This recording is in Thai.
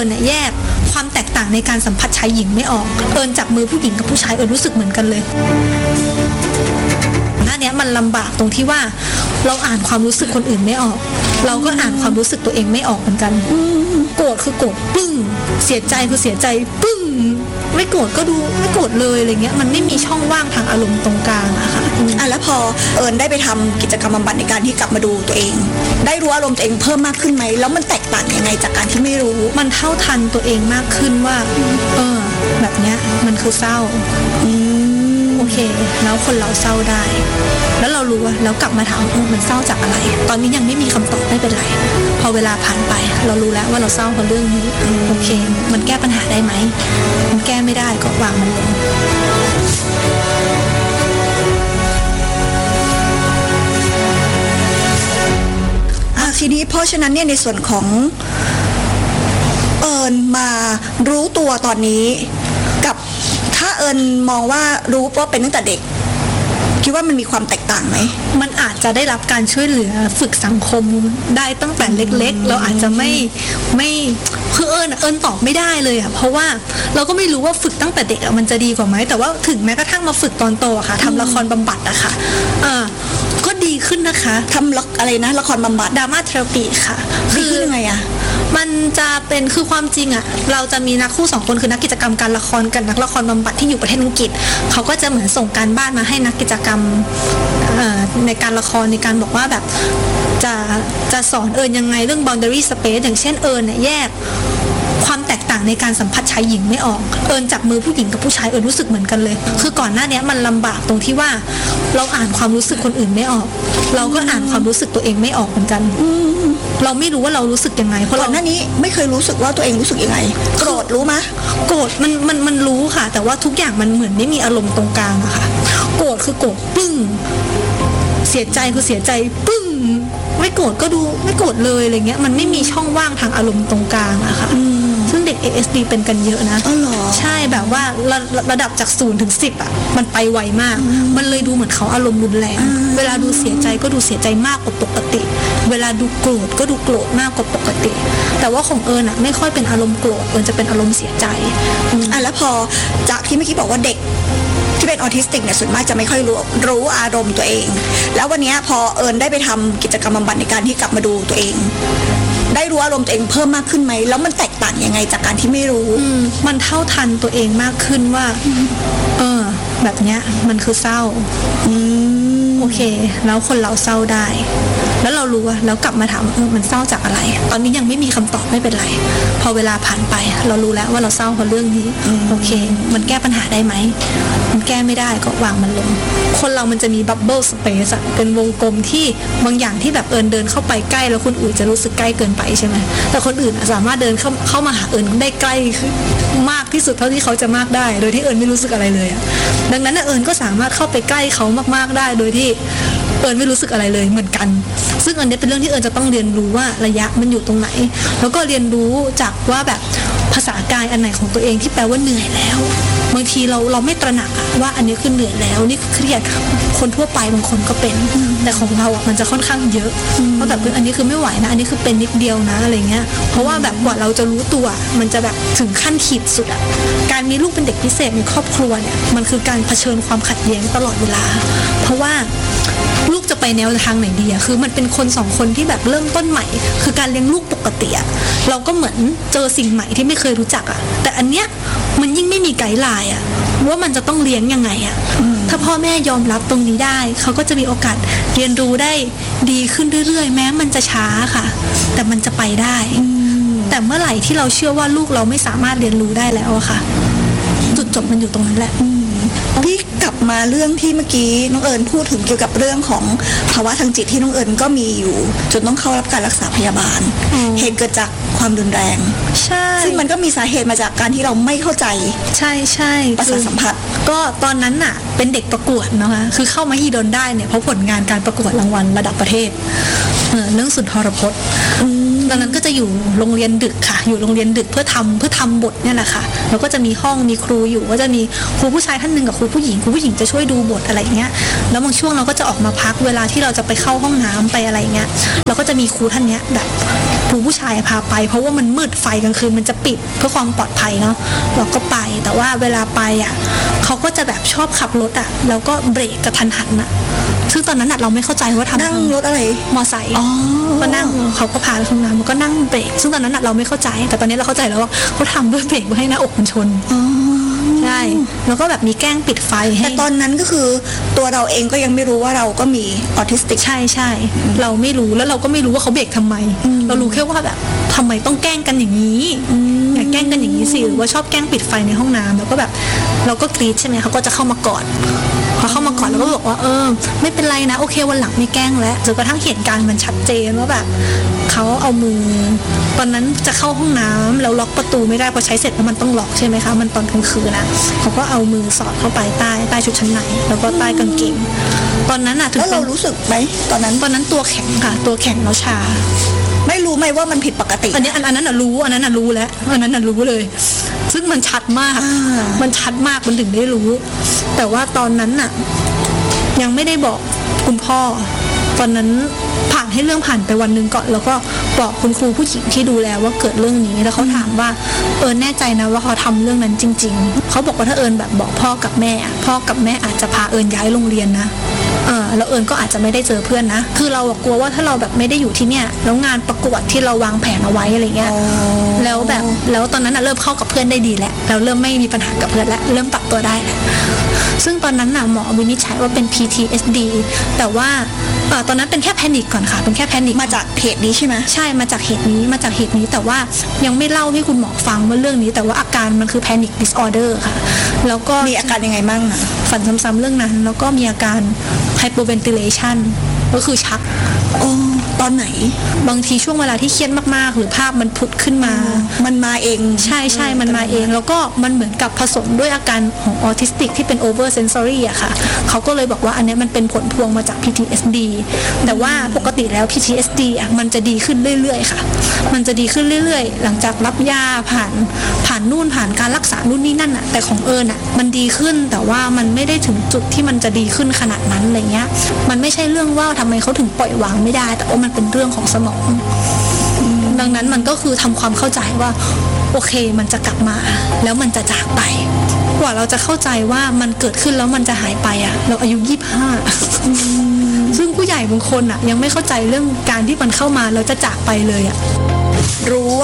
ญเนี่ยแยกความแตกต่างในการสัมผัสชายหญิงไม่ออกเอิญจับมือผู้หญิงกับผู้ชายเอิญรู้สึกเหมือนกันเลยหน้านี้มันลำบากตรงที่ว่าเราอ่านความรู้สึกคนอื่นไม่ออกเราก็อ่านความรู้สึกตัวเองไม่ออกเหมือนกันโกรธคือโกรธปึ้งเสียใจคือเสียใจปึ้งไม่โกรธก็ดูไม่โกรธเลยอะไรเงี้ยมันไม่มีช่องว่างทางอารมณ์ตรงกลางอะค่ะแล้วพอเอิญได้ไปทำกิจกรรมบำบัดในการที่กลับมาดูตัวเองได้รู้อารมณ์ตัวเองเพิ่มมากขึ้นไหมแล้วมันแตกต่างยังไงจากการที่ไม่รู้มันเท่าทันตัวเองมากขึ้นว่าแบบเนี้ยมันคือเศร้าโอเคแล้วคนเราเศร้าได้แล้วเรารู้ว่าแล้วกลับมาถามมันเศร้าจากอะไรตอนนี้ยังไม่มีคำตอบไม่เป็นไรพอเวลาผ่านไปเรารู้แล้วว่าเราเศร้าเพราะเรื่องนี้โอเคมันแก้ปัญหาได้ไหมมันแก้ไม่ได้ก็วางมันลงทีนี้เพราะฉะนั้นเนี่ยในส่วนของเอิญมารู้ตัวตอนนี้กับถ้าเอิญมองว่ารู้ว่าเป็นตั้งแต่เด็กคิดว่ามันมีความแตกต่างไหมมันอาจจะได้รับการช่วยเหลือฝึกสังคมได้ตั้งแต่เล็กๆเราอาจจะไม่คือเอิญตอบไม่ได้เลยอะเพราะว่าเราก็ไม่รู้ว่าฝึกตั้งแต่เด็กมันจะดีกว่าไหมแต่ว่าถึงแม้กระทั่งมาฝึกตอนโตอะค่ะทำละครบำบัดอะค่ะก็ดีขึ้นนะคะทำอะไรนะละครบำบัดดราม่าเทอราปีค่ะคือยังไงอะมันจะเป็นคือความจริงอะเราจะมีนักคู่2คนคือนักกิจกรรมการละครกับนักละครบำบัดที่อยู่ประเทศอังกฤษเขาก็จะเหมือนส่งการบ้านมาให้นักกิจกรรมในการละครในการบอกว่าแบบจะสอนยังไงเรื่อง boundary space อย่างเช่นเนี่ยแยกความแตกต่างในการสัมผัสชายหญิงไม่ออกจับมือผู้หญิงกับผู้ชายรู้สึกเหมือนกันเลยคือก่อนหน้านี้มันลำบากตรงที่ว่าเราอ่านความรู้สึกคนอื่นไม่ออกเราก็อ่านความรู้สึกตัวเองไม่ออกเหมือนกันเราไม่รู้ว่าเรารู้สึกยังไงเพราะก่อนหน้านี้ไม่เคยรู้สึกว่าตัวเองรู้สึกยังไงโกรธรู้ไหมโกรธมันรู้ค่ะแต่ว่าทุกอย่างมันเหมือนไม่มีอารมณ์ตรงกลางอะค่ะโกรธคือโกรธปึ้งเสียใจคือเสียใจปึ้งไม่โกรธก็ดูไม่โกรธเลยอะไรเงี้ยมันไม่มีช่องว่างทางอารมณ์ตรงกลางอะค่ะซึ่งเด็ก ASD เป็นกันเยอะนะใช่แบบว่าระดับจาก0 ถึง 10อะมันไปไวมากมันเลยดูเหมือนเขาอารมณ์รุนแรงเวลาดูเสียใจก็ดูเสียใจมากกว่าปกติเวลาดูโกรธก็ดูโกรธมากกว่าปกติแต่ว่าของอะไม่ค่อยเป็นอารมณ์โกรธจะเป็นอารมณ์เสียใจแล้วพอจากที่เมื่อกี้บอกว่าเด็กที่เป็นออทิสติกเนี่ยส่วนมากจะไม่ค่อยรู้อารมณ์ตัวเองแล้ววันนี้พอได้ไปทำกิจกรรมบำบัดในการที่กลับมาดูตัวเองได้รู้อารมณ์ตัวเองเพิ่มมากขึ้นไหมแล้วมันแตกต่างยังไงจากการที่ไม่รู้มันเท่าทันตัวเองมากขึ้นว่าแบบเนี้ยมันคือเศร้าโอเคแล้วคนเราเศร้าได้แล้วเรารู้ว่าแล้วกลับมาถามมันเศร้าจากอะไรตอนนี้ยังไม่มีคำตอบไม่เป็นไรพอเวลาผ่านไปเรารู้แล้วว่าเราเศร้าเพราะเรื่องนี้โอเคมันแก้ปัญหาได้ไหมมันแก้ไม่ได้ก็วางมันลงคนเรามันจะมีบับเบิ้ลสเปซอะเป็นวงกลมที่บางอย่างที่แบบเดินเข้าไปใกล้แล้วคนอื่นจะรู้สึกใกล้เกินไปใช่ไหมแต่คนอื่นสามารถเดินเข้ามาหาได้ใกล้มากที่สุดเท่าที่เขาจะมากได้โดยที่ไม่รู้สึกอะไรเลยอะดังนั้นก็สามารถเข้าไปใกล้เขามากๆได้โดยที่ไม่รู้สึกอะไรเลยเหมือนกันซึ่งอันนี้เป็นเรื่องที่จะต้องเรียนรู้ว่าระยะมันอยู่ตรงไหนแล้วก็เรียนรู้จากว่าแบบภาษากายอันไหนของตัวเองที่แปลว่าเหนื่อยแล้วบางทีเราไม่ตระหนักว่าอันนี้คือเหนื่อยแล้วนี่คือเครียดคนทั่วไปบางคนก็เป็นแต่ของเรามันจะค่อนข้างเยอะเพราะแบบอันนี้คือไม่ไหวนะอันนี้คือเป็นนิดเดียวนะอะไรเงี้ยเพราะว่าแบบกว่าเราจะรู้ตัวมันจะแบบถึงขั้นขีดสุดอะการมีลูกเป็นเด็กพิเศษในครอบครัวเนี่ยมันคือการเผชิญความขัดแย้งตลอดเวลาเพราะว่าลูกจะไปแนวทางไหนดีอะคือมันเป็นคน2คนที่แบบเริ่มต้นใหม่คือการเลี้ยงลูกปกติอะเราก็เหมือนเจอสิ่งใหม่ที่ไม่เคยรู้จักอะแต่อันเนี้ยมันยิ่งไม่มีไกด์ไลน์อะว่ามันจะต้องเลี้ยงยังไงอะถ้าพ่อแม่ยอมรับตรงนี้ได้เขาก็จะมีโอกาสเรียนรู้ได้ดีขึ้นเรื่อยๆแม้มันจะช้าค่ะแต่มันจะไปได้แต่เมื่อไหร่ที่เราเชื่อว่าลูกเราไม่สามารถเรียนรู้ได้แล้วอะค่ะจุดจบมันอยู่ตรงนั้นแหละพี่กลับมาเรื่องที่เมื่อกี้น้องเอิญพูดถึงเกี่ยวกับเรื่องของภาวะทางจิตที่น้องเอิญก็มีอยู่จนต้องเข้ารับการรักษาพยาบาลเหตุเกิดจากความรุนแรงใช่ซึ่งมันก็มีสาเหตุมาจากการที่เราไม่เข้าใจใช่ใช่ประสาทสัมผัสก็ตอนนั้นน่ะเป็นเด็กประกวดนะคะคือเข้ามาฮีดนได้เนี่ยเพราะผลงานการประกวดรางวัลระดับประเทศเรื่องสุนทรพจน์ตอนนั้นก็จะอยู่โรงเรียนดึกค่ะอยู่โรงเรียนดึกเพื่อทำบทเนี่ยแหละค่ะแล้วก็จะมีห้องมีครูอยู่ก็จะมีครูผู้ชายท่านนึงกับครูผู้หญิงจะช่วยดูบทอะไรเงี้ยแล้วบางช่วงเราก็จะออกมาพักเวลาที่เราจะไปเข้าห้องน้ำไปอะไรเงี้ยเราก็จะมีครูท่านเนี้ยแบบครูผู้ชายพาไปเพราะว่ามันมืดไฟกลางคืนมันจะปิดเพื่อความปลอดภัยเนาะเราก็ไปแต่ว่าเวลาไปอ่ะเขาก็จะแบบชอบขับรถอ่ะแล้วก็เบรกกระทันหันอ่ะซึ่งตอนนั้นเราไม่เข้าใจว่าทำนั่งรถอะไรมอไซค์ก็นั่งเขาก็พาไปข้างหน้ามันก็นั่งเบรกซึ่งตอนนั้นเราไม่เข้าใจแต่ตอนนี้เราเข้าใจแล้วว่าเขาทำด้วยเบรกเพื่อให้หน้าอกมันชนใช่แล้วก็แบบมีแกล้งปิดไฟให้แต่ตอนนั้นก็คือตัวเราเองก็ยังไม่รู้ว่าเราก็มีออทิสติกใช่เราไม่รู้แล้วเราก็ไม่รู้ว่าเขาเบรกทำไมเรารู้แค่ว่าแบบทำไมต้องแกล้งกันอย่างนี้อย่าแกล้งกันอย่างนี้สิหรือว่าชอบแกล้งปิดไฟในห้องน้ำแล้วก็แบบเราก็กรี๊ดใช่ไหมเขาก็จะเข้ามากอดพอเข้ามาก่อนแล้วก็บอกว่าไม่เป็นไรนะโอเควันหลังไม่แกล้งแล้วจนกระทั่งเหตุการณ์มันชัดเจนว่าแบบเขาเอามือตอนนั้นจะเข้าห้องน้ำแล้วล็อกประตูไม่ได้พอใช้เสร็จแล้วมันต้องล็อกใช่ไหมคะมันตอนกลางคืนนะเขาก็เอามือสอดเข้าไปใต้ชุดชั้นในแล้วก็ใต้กางเกงตอนนั้นแล้วเรารู้สึกไหมตอนนั้นตัวแข็งค่ะตัวแข็งแล้วชาไม่รู้ไหมว่ามันผิดปกติอันนั้นรู้แล้วอันนั้นรู้เลยซึ่งมันชัดมากมันถึงได้รู้แต่ว่าตอนนั้นน่ะยังไม่ได้บอกคุณพ่อตอนนั้นผ่านให้เรื่องผ่านไปวันนึงก่อนแล้วก็บอกคุณครูผู้หญิงที่ดูแลว่าเกิดเรื่องนี้แล้วเขาถามว่าแน่ใจนะว่าเขาทำเรื่องนั้นจริงๆเขาบอกว่าถ้าแบบบอกพ่อกับแม่อาจจะพาย้ายโรงเรียนนะแล้วก็อาจจะไม่ได้เจอเพื่อนนะคือเรากลัวว่าถ้าเราแบบไม่ได้อยู่ที่เนี่ยแล้วงานประกวดที่เราวางแผนเอาไว้อะไรเงี้ยแล้วตอนนั้นเริ่มเข้ากับเพื่อนได้ดีแล้วเราเริ่มไม่มีปัญหากับเพื่อนแล้วเริ่มปรับตัวได้แล้วซึ่งตอนนั้นหมอวินิจฉัยว่าเป็น PTSD แต่ว่าตอนนั้นเป็นแค่แพนิคก่อนค่ะเป็นแค่แพนิคมาจากเหตุนี้ใช่ไหมใช่มาจากเหตุนี้แต่ว่ายังไม่เล่าให้คุณหมอฟังว่าเรื่องนี้แต่ว่าอาการมันคือ Panic Disorder ค่ะแล้วก็มีอาการยังไงมั่งนะฝันซ้ำๆเรื่องนั้นแล้วก็มีอาการ Hyperventilation ก็คือชักตอนไหนบางทีช่วงเวลาที่เครียดมากๆหรือภาพมันผุดขึ้นมามันมาเองใช่มันมาเองแล้วก็มันเหมือนกับผสมด้วยอาการของออทิสติกที่เป็น over sensory อะค่ะเขาก็เลยบอกว่าอันนี้มันเป็นผลพวงมาจาก PTSD แต่ว่าปกติแล้ว PTSD อะมันจะดีขึ้นเรื่อยๆค่ะมันจะดีขึ้นเรื่อยๆหลังจากรับยาผ่านนู่นผ่านการรักษานู่นนี่นั่นอะแต่ของอะมันดีขึ้นแต่ว่ามันไม่ได้ถึงจุดที่มันจะดีขึ้นขนาดนั้นอะไรเงี้ยมันไม่ใช่เรื่องว่าทำไมเขาถึงปล่อยวางไม่ได้แต่ว่ามันเป็นเรื่องของสมองดังนั้นมันก็คือทำความเข้าใจว่าโอเคมันจะกลับมาแล้วมันจะจากไปกว่าเราจะเข้าใจว่ามันเกิดขึ้นแล้วมันจะหายไปเราอายุ25ซึ่งผู้ใหญ่บางคนยังไม่เข้าใจเรื่องการที่มันเข้ามาแล้วจะจากไปเลยรู้